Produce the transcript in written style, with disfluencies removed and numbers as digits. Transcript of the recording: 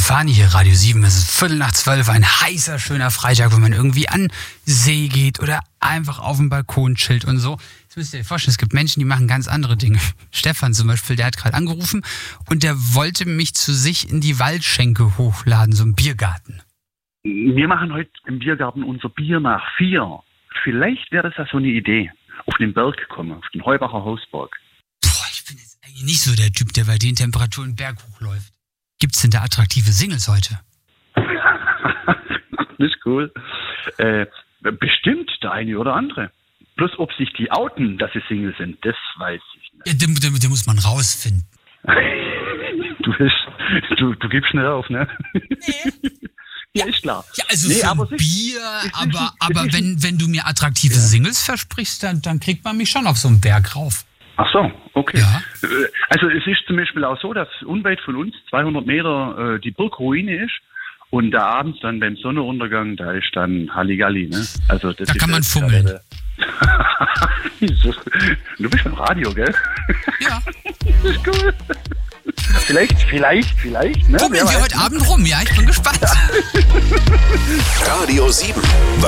Stefanie hier, Radio 7. Es ist 11:45, ein heißer, schöner Freitag, wenn man irgendwie an See geht oder einfach auf dem Balkon chillt und so. Jetzt müsst ihr euch vorstellen, es gibt Menschen, die machen ganz andere Dinge. Stefan zum Beispiel, der hat gerade angerufen und der wollte mich zu sich in die Waldschenke hochladen, so im Biergarten. Wir machen heute im Biergarten unser Bier nach 4. Vielleicht wäre das ja so eine Idee. Auf den Berg kommen, auf den Heubacher Hausberg. Boah, ich bin jetzt eigentlich nicht so der Typ, der bei den Temperaturen Berg hochläuft. Gibt's denn da attraktive Singles heute? Das ist cool. Bestimmt der eine oder andere. Bloß ob sich die outen, dass sie Single sind, das weiß ich nicht. Ja, den muss man rausfinden. Du gibst schnell auf, ne? Nee. Ja, ist klar. Ja, also für ein Bier, aber wenn du mir attraktive Singles versprichst, dann kriegt man mich schon auf so einen Berg rauf. Ach so, okay. Ja. Also es ist zum Beispiel auch so, dass unweit von uns 200 Meter die Burgruine ist und da abends dann beim Sonnenuntergang, da ist dann Halligalli, ne? Also das da ist kann man fummeln. Du bist im Radio, gell? Ja. Das ist cool. Vielleicht, ne? Fummeln wir heute Abend rum, ja? Ich bin gespannt. Radio 7.